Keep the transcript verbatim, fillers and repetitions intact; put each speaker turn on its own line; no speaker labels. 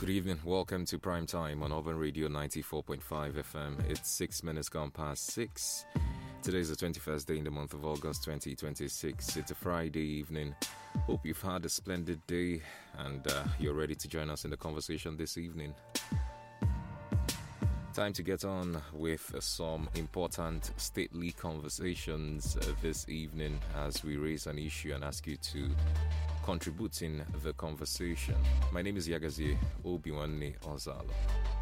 Good evening. Welcome to Prime Time on Urban Radio ninety-four point five F M. It's six minutes gone past six. Today is the twenty-first day in the month of August twenty twenty-six. It's a Friday evening. Hope you've had a splendid day and uh, you're ready to join us in the conversation this evening. Time to get on with uh, some important stately conversations uh, this evening as we raise an issue and ask you to contribute in the conversation. My name is Yagazie Obiwanne Ozalo.